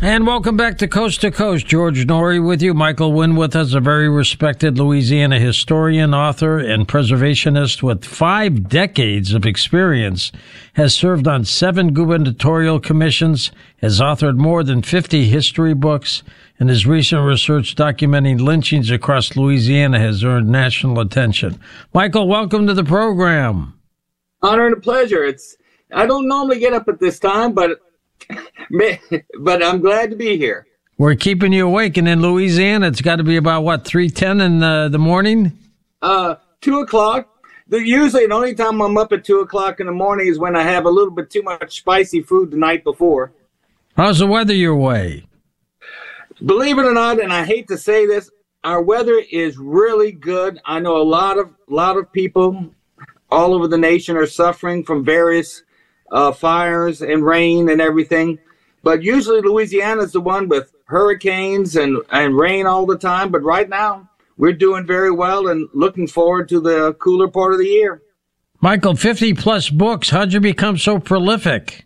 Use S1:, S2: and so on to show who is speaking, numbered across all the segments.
S1: And welcome back to Coast to Coast. George Noory with you. Michael Wynn with us, a very respected Louisiana historian, author, and preservationist with 5 decades of experience, has served on 7 gubernatorial commissions, has authored more than 50 history books, and his recent research documenting lynchings across Louisiana has earned national attention. Michael, welcome to the program.
S2: Honor and a pleasure. I don't normally get up at this time, but I'm glad to be here.
S1: We're keeping you awake, and in Louisiana, it's got to be about, 3:10 in the morning?
S2: 2 o'clock. Usually the only time I'm up at 2 o'clock in the morning is when I have a little bit too much spicy food the night before.
S1: How's the weather your way?
S2: Believe it or not, and I hate to say this, our weather is really good. I know a lot of people all over the nation are suffering from various fires and rain and everything. But usually Louisiana is the one with hurricanes and rain all the time. But right now, we're doing very well and looking forward to the cooler part of the year.
S1: Michael, 50-plus books. How'd you become so prolific?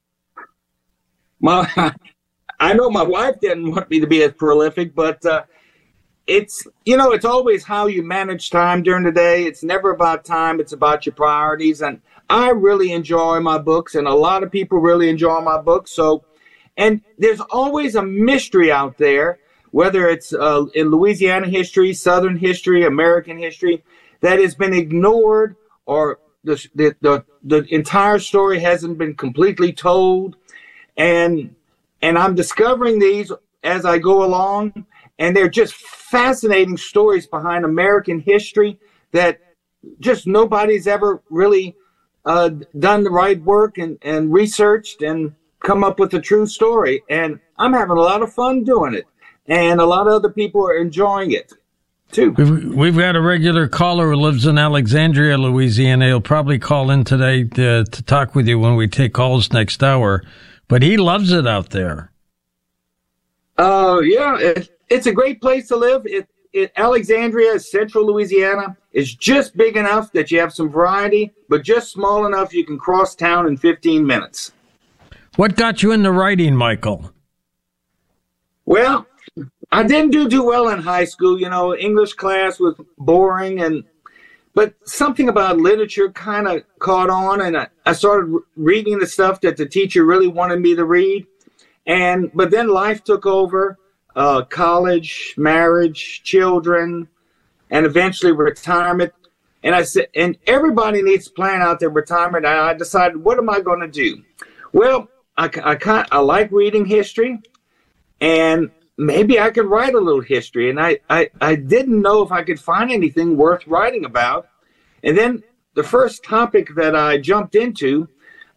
S2: I know my wife didn't want me to be as prolific, but it's always how you manage time during the day. It's never about time. It's about your priorities. And I really enjoy my books, and a lot of people really enjoy my books. And there's always a mystery out there, whether it's in Louisiana history, Southern history, American history, that has been ignored, or the entire story hasn't been completely told. And I'm discovering these as I go along, and they're just fascinating stories behind American history that just nobody's ever really done the right work and researched and come up with a true story. And I'm having a lot of fun doing it. And a lot of other people are enjoying it, too.
S1: We've got a regular caller who lives in Alexandria, Louisiana. He'll probably call in today to talk with you when we take calls next hour. But he loves it out there.
S2: Yeah, it's a great place to live. Alexandria, central Louisiana, is just big enough that you have some variety, but just small enough you can cross town in 15 minutes.
S1: What got you into writing, Michael?
S2: Well, I didn't do too well in high school. English class was boring, but something about literature kind of caught on, and I started reading the stuff that the teacher really wanted me to read. But then life took over. College, marriage, children, and eventually retirement. And I said, and everybody needs to plan out their retirement. And I decided, what am I going to do? Well, I like reading history, and maybe I could write a little history. And I didn't know if I could find anything worth writing about. And then the first topic that I jumped into,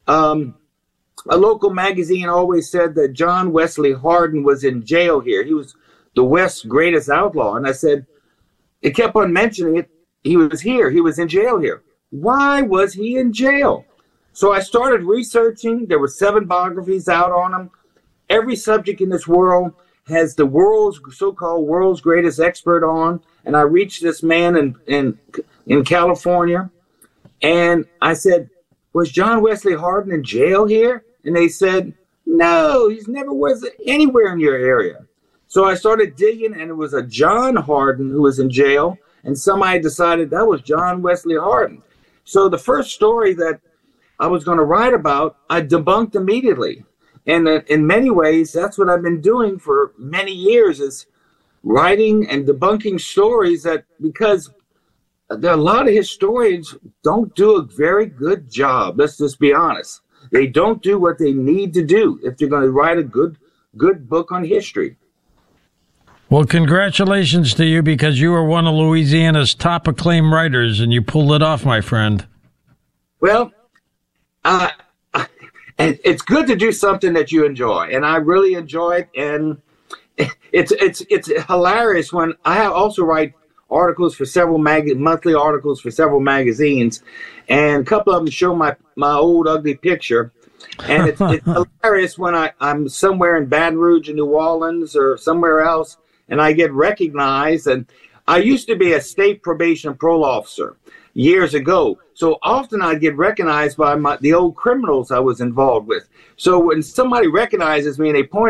S2: a local magazine always said that John Wesley Hardin was in jail here. He was the West's greatest outlaw. And I said, it kept on mentioning it. He was here. He was in jail here. Why was he in jail? So I started researching. There were 7 biographies out on him. Every subject in this world has the so-called world's greatest expert on. And I reached this man in California. And I said, was John Wesley Hardin in jail here? And they said, no, he's never was anywhere in your area. So I started digging, and it was a John Hardin who was in jail, and somebody decided that was John Wesley Hardin. So the first story that I was going to write about, I debunked immediately. And in many ways, that's what I've been doing for many years, is writing and debunking stories because there are a lot of historians don't do a very good job. Let's just be honest. They don't do what they need to do if they're going to write a good book on history.
S1: Well, congratulations to you, because you are one of Louisiana's top acclaimed writers, and you pulled it off, my friend.
S2: Well, and it's good to do something that you enjoy, and I really enjoy it. And it's hilarious when I also write articles for several monthly articles for several magazines, and a couple of them show my old ugly picture. And it's hilarious when I'm somewhere in Baton Rouge, in New Orleans, or somewhere else, and I get recognized. And I used to be a state probation and parole officer years ago, so often I'd get recognized by the old criminals I was involved with. So when somebody recognizes me and they point